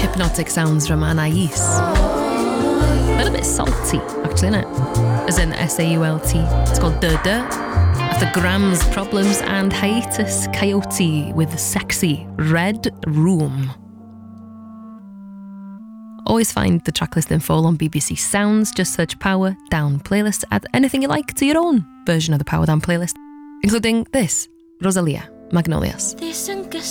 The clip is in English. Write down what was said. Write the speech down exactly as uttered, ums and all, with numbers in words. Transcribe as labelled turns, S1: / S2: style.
S1: hypnotic sounds from Anais. A little bit salty, actually, isn't it? As in S A U L T. It's called Duh Duh. After Grams, Problems and Hiatus Coyote with Sexy Red Room. Always find the tracklist info on B B C Sounds. Just search Power Down Playlist. Add anything you like to your own version of the Power Down playlist, including this, Rosalia, Magnolias.
S2: Dicen que